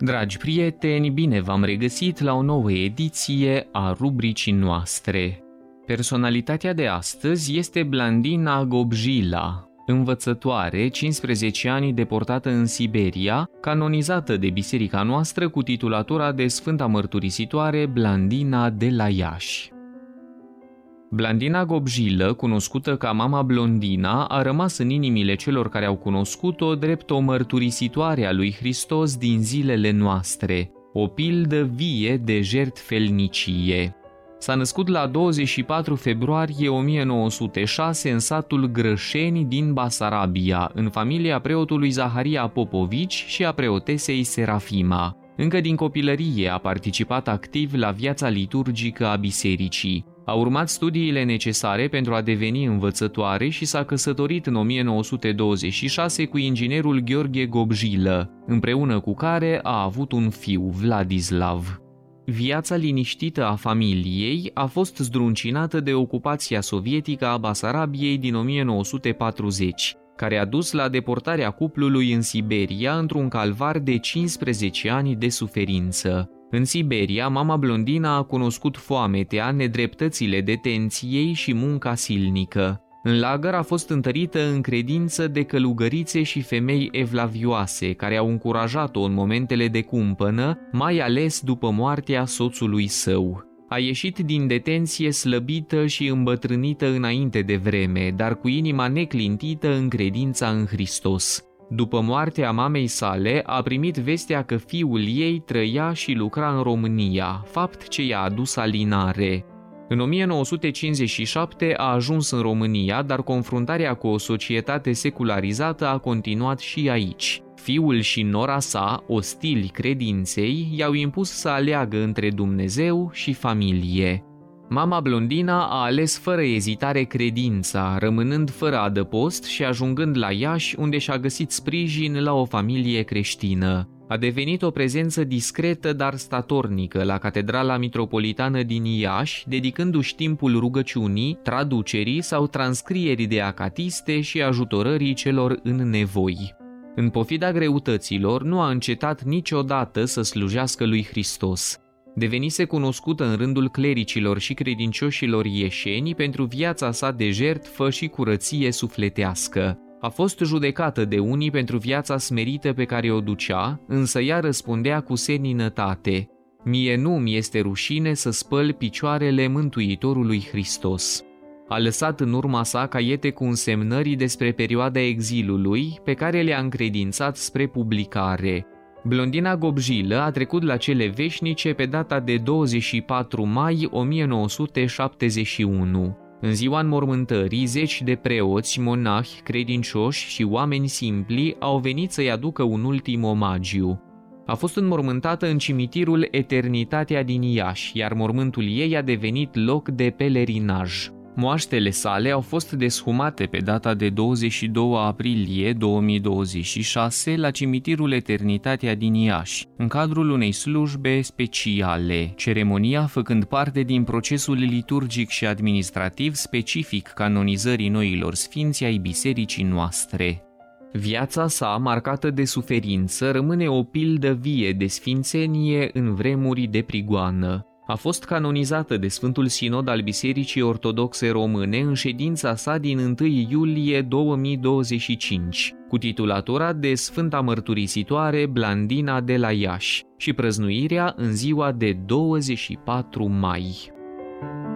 Dragi prieteni, bine v-am regăsit la o nouă ediție a rubricii noastre. Personalitatea de astăzi este Blandina Gobjila, învățătoare, 15 ani deportată în Siberia, canonizată de biserica noastră cu titulatura de Sfânta Mărturisitoare Blandina de la Iași. Blandina Gobjilă, cunoscută ca Mama Blondina, a rămas în inimile celor care au cunoscut-o drept o mărturisitoare a lui Hristos din zilele noastre, o pildă vie de jertfelnicie. S-a născut la 24 februarie 1906 în satul Grășeni din Basarabia, în familia preotului Zaharia Popovici și a preotesei Serafima. Încă din copilărie a participat activ la viața liturgică a bisericii. A urmat studiile necesare pentru a deveni învățătoare și s-a căsătorit în 1926 cu inginerul Gheorghe Gobjilă, împreună cu care a avut un fiu, Vladislav. Viața liniștită a familiei a fost zdruncinată de ocupația sovietică a Basarabiei din 1940, care a dus la deportarea cuplului în Siberia într-un calvar de 15 ani de suferință. În Siberia, Mama Blondina a cunoscut foametea, nedreptățile detenției și munca silnică. În lagăr a fost întărită în credință de călugărițe și femei evlavioase, care au încurajat-o în momentele de cumpănă, mai ales după moartea soțului său. A ieșit din detenție slăbită și îmbătrânită înainte de vreme, dar cu inima neclintită în credința în Hristos. După moartea mamei sale, a primit vestea că fiul ei trăia și lucra în România, fapt ce i-a adus alinare. În 1957 a ajuns în România, dar confruntarea cu o societate secularizată a continuat și aici. Fiul și nora sa, ostili credinței, i-au impus să aleagă între Dumnezeu și familie. Mama Blondina a ales fără ezitare credința, rămânând fără adăpost și ajungând la Iași, unde și-a găsit sprijin la o familie creștină. A devenit o prezență discretă, dar statornică la Catedrala Mitropolitană din Iași, dedicându-și timpul rugăciunii, traducerii sau transcrierii de acatiste și ajutorării celor în nevoi. În pofida greutăților, nu a încetat niciodată să slujească lui Hristos. Devenise cunoscută în rândul clericilor și credincioșilor ieșeni pentru viața sa de jertfă și curăție sufletească. A fost judecată de unii pentru viața smerită pe care o ducea, însă ea răspundea cu seninătate: "Mie nu mi este rușine să spăl picioarele Mântuitorului Hristos." A lăsat în urma sa caiete cu însemnări despre perioada exilului, pe care le-a încredințat spre publicare. Blondina Gobjilă a trecut la cele veșnice pe data de 24 mai 1971. În ziua înmormântării, zeci de preoți, monahi, credincioși și oameni simpli au venit să-i aducă un ultim omagiu. A fost înmormântată în cimitirul Eternitatea din Iași, iar mormântul ei a devenit loc de pelerinaj. Moaștele sale au fost deshumate pe data de 22 aprilie 2026 la cimitirul Eternitatea din Iași, în cadrul unei slujbe speciale, ceremonia făcând parte din procesul liturgic și administrativ specific canonizării noilor sfinți ai bisericii noastre. Viața sa, marcată de suferință, rămâne o pildă vie de sfințenie în vremuri de prigoană. A fost canonizată de Sfântul Sinod al Bisericii Ortodoxe Române în ședința sa din 1 iulie 2025, cu titulatura de Sfânta Mărturisitoare Blandina de la Iași și prăznuirea în ziua de 24 mai.